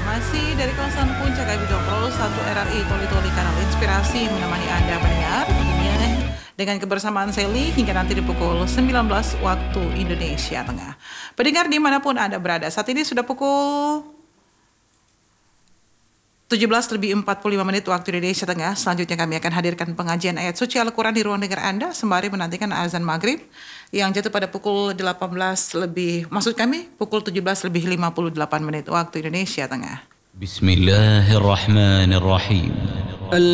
Masih dari kawasan Puncak Abidong Pro 1 RRI Toli-Toli Kanal Inspirasi menemani Anda mendengar tentunya dengan kebersamaan Sally hingga nanti di pukul 19 waktu Indonesia Tengah. Pendengar dimanapun Anda berada, saat ini sudah pukul 17:45 waktu Indonesia Tengah. Selanjutnya kami akan hadirkan pengajian ayat suci Al-Quran di ruang dengar Anda sembari menantikan azan maghrib yang jatuh pada pukul 17:58 waktu Indonesia Tengah. Bismillahirrahmanirrahim.